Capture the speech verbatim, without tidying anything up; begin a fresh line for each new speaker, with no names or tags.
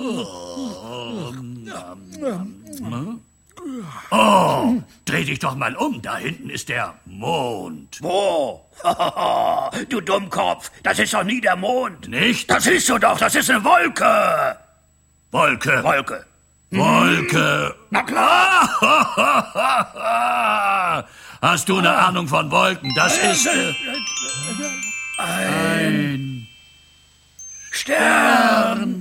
Oh, dreh dich doch mal um. Da hinten ist der Mond.
Wo? Du Dummkopf, das ist doch nie der Mond.
Nicht?
Das siehst du doch, das ist eine Wolke.
Wolke.
Wolke.
Wolke.
Na klar.
Hast du eine Ahnung von Wolken? Das ist äh,
Ein
ein
Stern.